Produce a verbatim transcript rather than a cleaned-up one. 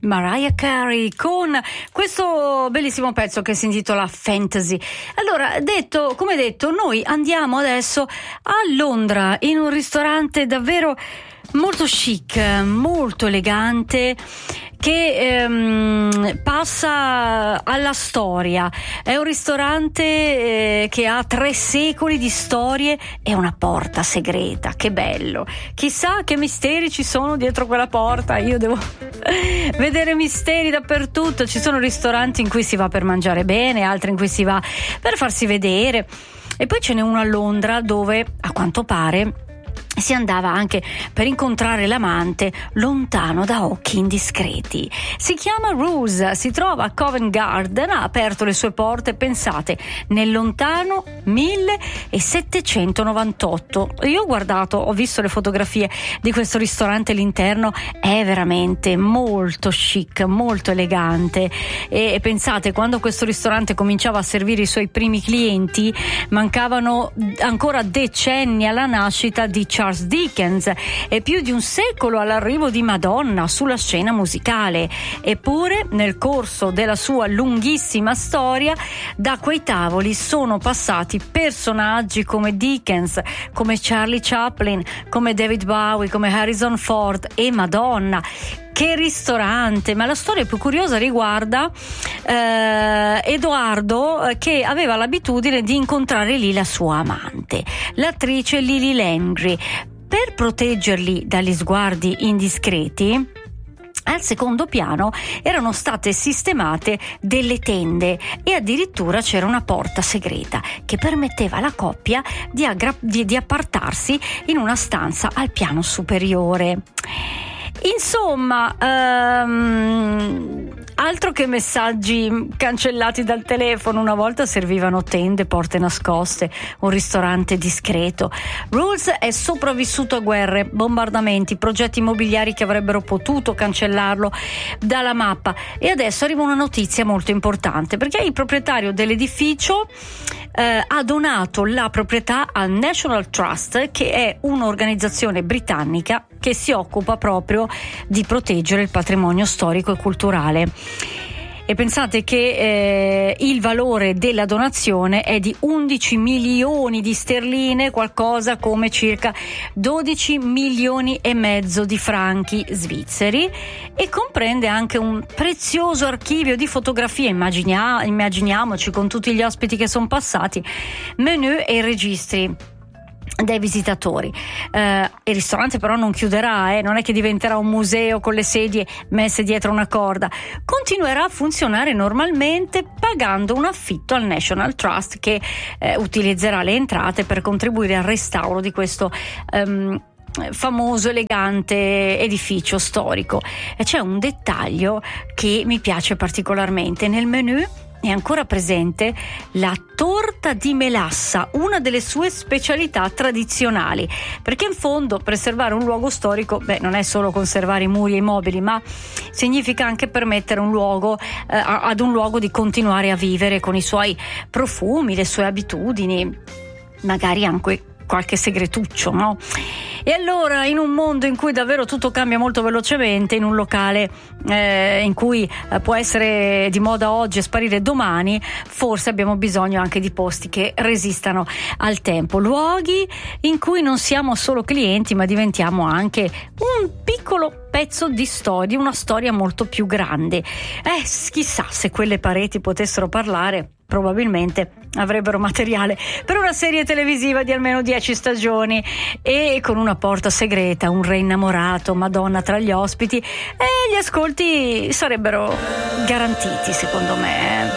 Mariah Carey con questo bellissimo pezzo che si intitola Fantasy. Allora, detto, come detto, noi andiamo adesso a Londra in un ristorante davvero molto chic, molto elegante, che ehm, passa alla storia. È un ristorante eh, che ha tre secoli di storie e una porta segreta. Che bello! Chissà che misteri ci sono dietro quella porta. Io devo vedere misteri dappertutto. Ci sono ristoranti in cui si va per mangiare bene, altri in cui si va per farsi vedere. E poi ce n'è uno a Londra dove, a quanto pare, si andava anche per incontrare l'amante lontano da occhi indiscreti. Si chiama Rose, si trova a Covent Garden, ha aperto le sue porte, pensate, nel lontano millesettecentonovantotto. Io ho guardato, ho visto le fotografie di questo ristorante, l'interno è veramente molto chic, molto elegante, e pensate, quando questo ristorante cominciava a servire i suoi primi clienti mancavano ancora decenni alla nascita di Charles Dickens e più di un secolo all'arrivo di Madonna sulla scena musicale. Eppure, nel corso della sua lunghissima storia, da quei tavoli sono passati personaggi come Dickens, come Charlie Chaplin, come David Bowie, come Harrison Ford e Madonna. Che ristorante! Ma la storia più curiosa riguarda eh, Edoardo, che aveva l'abitudine di incontrare lì la sua amante, l'attrice Lily Landry. Per proteggerli dagli sguardi indiscreti, al secondo piano erano state sistemate delle tende e addirittura c'era una porta segreta che permetteva alla coppia di, aggra- di, di appartarsi in una stanza al piano superiore. Insomma, um, altro che messaggi cancellati dal telefono. Una volta servivano tende, porte nascoste, un ristorante discreto. Rules è sopravvissuto a guerre, bombardamenti, progetti immobiliari che avrebbero potuto cancellarlo dalla mappa. E adesso arriva una notizia molto importante, perché il proprietario dell'edificio eh, ha donato la proprietà al National Trust, che è un'organizzazione britannica che si occupa proprio di proteggere il patrimonio storico e culturale. E pensate che eh, il valore della donazione è di undici milioni di sterline, qualcosa come circa dodici milioni e mezzo di franchi svizzeri, e comprende anche un prezioso archivio di fotografie. Immaginia- immaginiamoci con tutti gli ospiti che sono passati, menu e registri dei visitatori. Eh, il ristorante però non chiuderà, eh, non è che diventerà un museo con le sedie messe dietro una corda, continuerà a funzionare normalmente pagando un affitto al National Trust, che eh, utilizzerà le entrate per contribuire al restauro di questo um, famoso elegante edificio storico. E c'è un dettaglio che mi piace particolarmente: nel menù è ancora presente la torta di melassa, una delle sue specialità tradizionali, perché in fondo preservare un luogo storico, beh, non è solo conservare i muri e i mobili, ma significa anche permettere un luogo, eh, ad un luogo di continuare a vivere con i suoi profumi, le sue abitudini, magari anche qualche segretuccio, no? E allora, in un mondo in cui davvero tutto cambia molto velocemente, in un locale eh, in cui eh, può essere di moda oggi e sparire domani, forse abbiamo bisogno anche di posti che resistano al tempo, luoghi in cui non siamo solo clienti, ma diventiamo anche un piccolo pezzo di storia, una storia molto più grande. Eh, chissà, se quelle pareti potessero parlare, probabilmente avrebbero materiale per una serie televisiva di almeno dieci stagioni, e con una porta segreta, un re innamorato, Madonna tra gli ospiti, e gli ascolti sarebbero garantiti, secondo me.